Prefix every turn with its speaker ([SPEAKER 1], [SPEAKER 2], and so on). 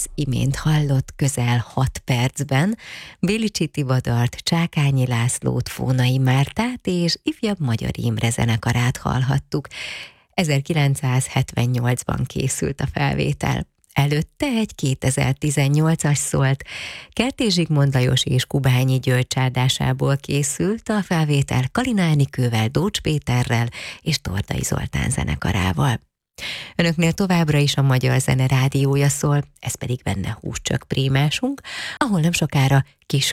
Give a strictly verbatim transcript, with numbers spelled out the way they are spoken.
[SPEAKER 1] Az imént hallott közel hat percben Bélicsi Tivadart, Csákányi Lászlót, Fónai Mártát és ifjabb Magyar Imre zenekarát hallhattuk. ezerkilencszázhetvennyolcban készült a felvétel. Előtte egy kétezer-tizennyolcas szólt, Kertész Zsigmond Lajos és Kubányi György csárdásából készült a felvétel Kalina Enikővel, Dócs Péterrel és Tordai Zoltán zenekarával. Önöknél továbbra is a Magyar Zene rádiója szól, ez pedig benne húscsök prímásunk, ahol nem sokára kis